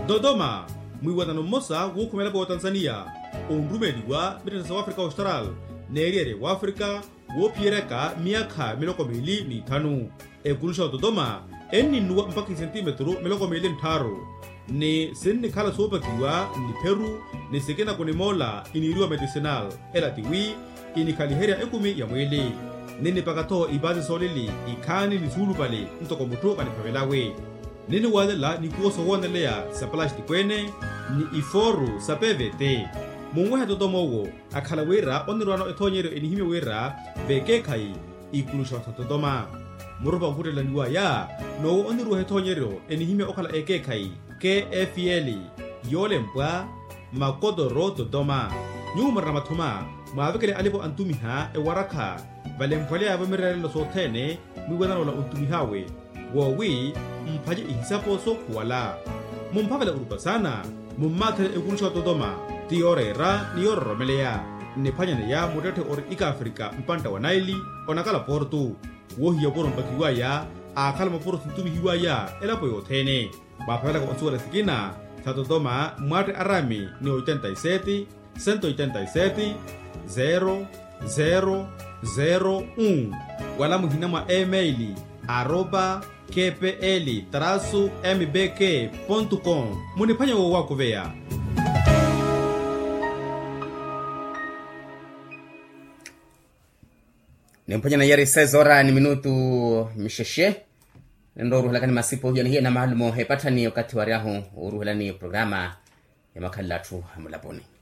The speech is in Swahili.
Dodoma mwiwatano mmosa wukhumelapo wa Tanzania onrumeliwa British South Africa Austral neeriere wa Africa wophiyereka miyakha 25 ekulusha wa Dodoma enninuwa mpaka sentimetro 23 ni sinni khala soopakiwa ni Peru ni sekena kune mola iniriwa medicinal elatiwi inikhaliheria ekumi ya mwili nini pakatho ibazi solili ikhani ni sulupale ntoko mutuka ni phavelawe nini walela ni kuoso wonelea sa plastic kwene ni iforu sa PVT mungweha Dodomowo akhala wera onirwano ethonyero enihime wera vekekhai ikulusha wa Dodoma murupa uhutelaniwa ya nowo oniruwa ethonyero enihime okhala ekekhai KFL yolempwa makodoro Dodoma nyumara mathuma mwavekele alipo antumiha ewarakha valempwale avo miralelo sothene mwiwetanola untumihawe wowi mphaje ihisapo sokhuwala mumphavela urupa sana mummathele ekulusha wa Dodoma tiyorera niyororomeleya niphanyane ya mutethe ori ika Afrika mpanta wa Naili onakala portu wohiya poro mpakiwaya akhala maporo sintumihiwaya elapo yothene maphavela kwa onsuwela sikina sa Dodoma mwate arami ni 87 187 0001 wala muhina mwa emaili @kpl-mbk.com muniphanya wo wako veya Nimpanya yari 6 horas ni minutu misheshe ndo ruhulakani masipo hiyo na maalumo hepatani wakati wariahu uruhulani programa ya makala tu mulaponi.